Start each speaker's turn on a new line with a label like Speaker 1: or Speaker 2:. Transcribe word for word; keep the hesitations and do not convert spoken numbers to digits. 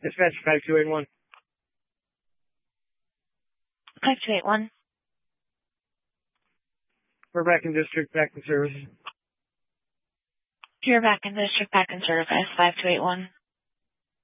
Speaker 1: Dispatch five two eight one.
Speaker 2: five two eight one.
Speaker 1: We're back in district, back in service.
Speaker 2: You're back in district, back in service, five two eight one.